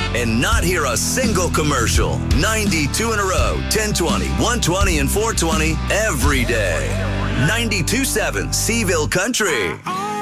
and not hear a single commercial. 92 in a row, 1020, 120, and 420 every day. 92.7 Seaville Country.